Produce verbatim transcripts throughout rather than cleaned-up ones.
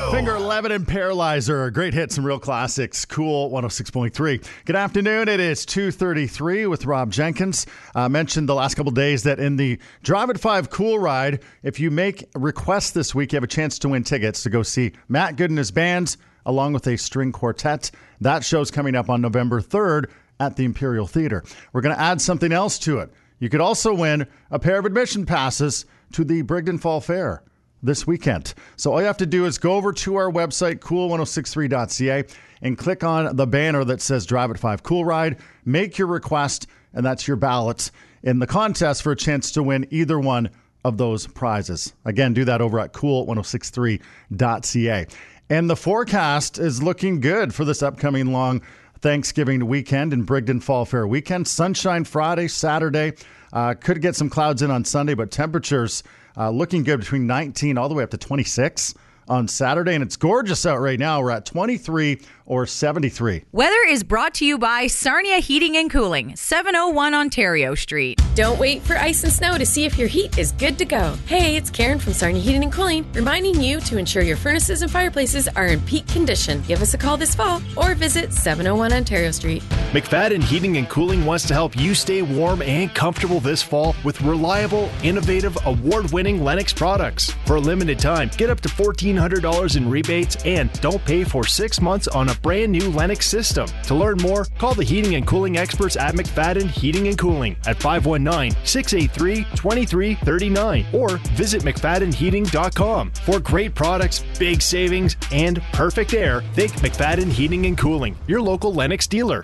Finger eleven and Paralyzer. Great hits, some real classics. Cool one oh six point three. Good afternoon. It is two thirty-three with Rob Jenkins. I uh, mentioned the last couple days that in the Drive at five Cool Ride, if you make requests this week, you have a chance to win tickets to go see Matt Good and his band along with a string quartet. That show's coming up on November third at the Imperial Theater. We're going to add something else to it. You could also win a pair of admission passes to the Brigden Fall Fair this weekend. So all you have to do is go over to our website, cool ten sixty-three dot c a, and click on the banner that says Drive at five Cool Ride. Make your request, and that's your ballot in the contest for a chance to win either one of those prizes. Again, do that over at cool ten sixty-three dot c a. And the forecast is looking good for this upcoming long Thanksgiving weekend and Brigden Fall Fair weekend. Sunshine Friday, Saturday. Uh, could get some clouds in on Sunday, but temperatures uh, looking good between nineteen all the way up to twenty-six on Saturday. And it's gorgeous out right now. We're at twenty-three or seventy-three. Weather is brought to you by Sarnia Heating and Cooling, seven oh one Ontario Street. Don't wait for ice and snow to see if your heat is good to go. Hey, it's Karen from Sarnia Heating and Cooling, reminding you to ensure your furnaces and fireplaces are in peak condition. Give us a call this fall or visit seven oh one Ontario Street. McFadden Heating and Cooling wants to help you stay warm and comfortable this fall with reliable, innovative, award-winning Lennox products. For a limited time, get up to fourteen hundred dollars in rebates and don't pay for six months on a brand new Lennox system. To learn more, call the heating and cooling experts at McFadden Heating and Cooling at five one nine, six eight three, two three three nine or visit mcfadden heating dot com. For great products, big savings, and perfect air, think McFadden Heating and Cooling, your local Lennox dealer.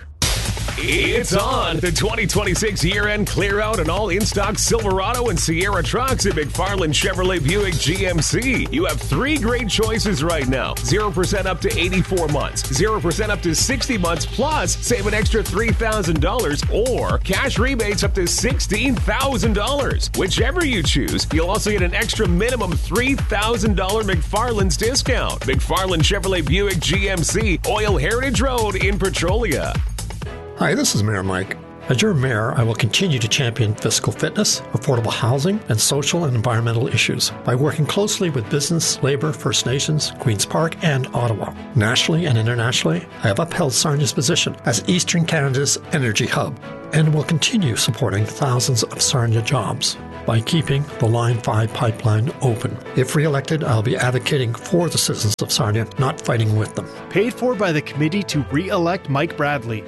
It's on the twenty twenty-six year-end clear-out and all in-stock Silverado and Sierra trucks at McFarland Chevrolet Buick G M C. You have three great choices right now. zero percent up to eighty-four months, zero percent up to sixty months, plus save an extra three thousand dollars or cash rebates up to sixteen thousand dollars. Whichever you choose, you'll also get an extra minimum three thousand dollars McFarland's discount. McFarland Chevrolet Buick G M C, Oil Heritage Road in Petrolia. Hi, this is Mayor Mike. As your mayor, I will continue to champion fiscal fitness, affordable housing, and social and environmental issues by working closely with business, labor, First Nations, Queen's Park, and Ottawa. Nationally and internationally, I have upheld Sarnia's position as Eastern Canada's energy hub and will continue supporting thousands of Sarnia jobs by keeping the Line five pipeline open. If re-elected, I'll be advocating for the citizens of Sarnia, not fighting with them. Paid for by the committee to re-elect Mike Bradley.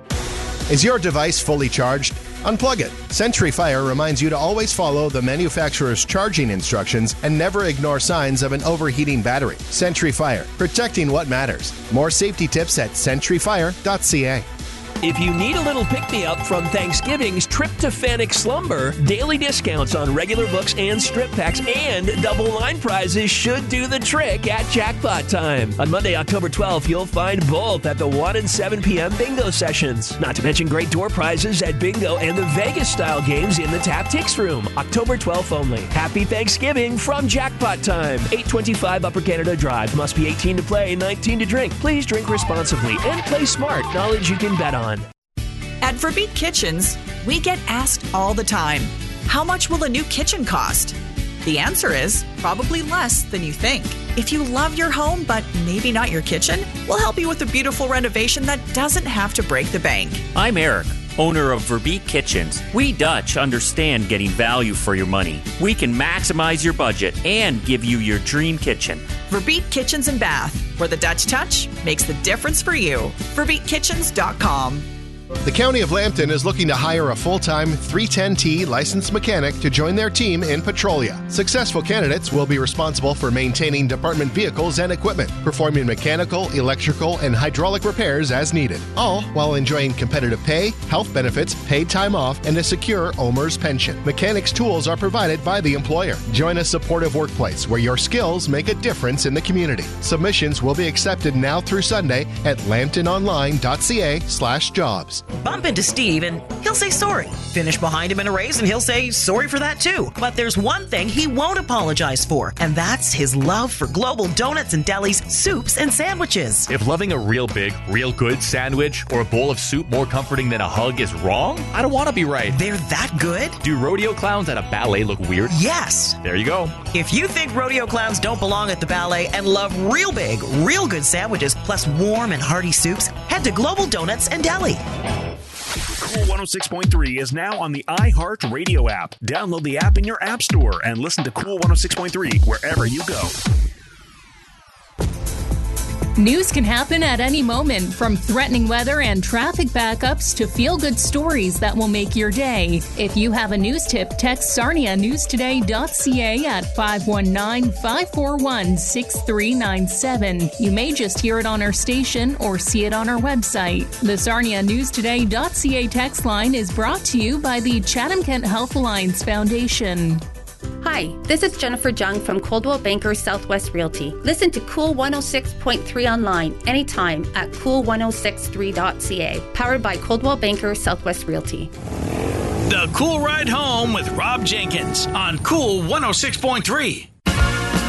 Is your device fully charged? Unplug it. Century Fire reminds you to always follow the manufacturer's charging instructions and never ignore signs of an overheating battery. Century Fire, protecting what matters. More safety tips at century fire dot c a. If you need a little pick-me-up from Thanksgiving's Tryptophanic Slumber, daily discounts on regular books and strip packs and double line prizes should do the trick at Jackpot Time. On Monday, October twelfth, you'll find both at the one and seven p.m. bingo sessions. Not to mention great door prizes at bingo and the Vegas-style games in the Tap Tix Room. October twelfth only. Happy Thanksgiving from Jackpot Time. eight twenty-five Upper Canada Drive. Must be eighteen to play, nineteen to drink. Please drink responsibly and play smart. Knowledge you can bet on. At Verbeek Kitchens, we get asked all the time, how much will a new kitchen cost? The answer is probably less than you think. If you love your home, but maybe not your kitchen, we'll help you with a beautiful renovation that doesn't have to break the bank. I'm Eric, owner of Verbeek Kitchens. We Dutch understand getting value for your money. We can maximize your budget and give you your dream kitchen. Verbeek Kitchens and Bath, where the Dutch touch makes the difference for you. verbeek kitchens dot com. The County of Lambton is looking to hire a full-time three ten T licensed mechanic to join their team in Petrolia. Successful candidates will be responsible for maintaining department vehicles and equipment, performing mechanical, electrical, and hydraulic repairs as needed, all while enjoying competitive pay, health benefits, paid time off, and a secure O M E R S pension. Mechanics' tools are provided by the employer. Join a supportive workplace where your skills make a difference in the community. Submissions will be accepted now through Sunday at lambton online dot c a slash jobs. rules. Bump into Steve and he'll say sorry. Finish behind him in a race and he'll say sorry for that too. But there's one thing he won't apologize for, and that's his love for Global Donuts and Deli's soups and sandwiches. If loving a real big, real good sandwich or a bowl of soup more comforting than a hug is wrong, I don't want to be right. They're that good? Do rodeo clowns at a ballet look weird? Yes. There you go. If you think rodeo clowns don't belong at the ballet and love real big, real good sandwiches plus warm and hearty soups, head to Global Donuts and Deli. Cool one oh six point three is now on the iHeartRadio app. Download the app in your app store and listen to Cool one oh six point three wherever you go. News can happen at any moment, from threatening weather and traffic backups to feel-good stories that will make your day. If you have a news tip, text Sarnia News Today dot C A at five one nine, five four one, six three nine seven. You may just hear it on our station or see it on our website. The Sarnia News Today dot C A text line is brought to you by the Chatham-Kent Health Alliance Foundation. Hi, this is Jennifer Jung from Coldwell Banker Southwest Realty. Listen to Cool one oh six point three online anytime at cool one oh six three dot C A. Powered by Coldwell Banker Southwest Realty. The Cool Ride Home with Rob Jenkins on Cool one oh six point three.